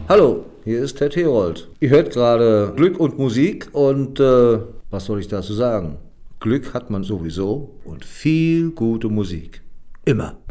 Hallo, hier ist Ted Herold. Ihr hört gerade Glück und Musik und was soll ich dazu sagen? Glück hat man sowieso und viel gute Musik. Immer.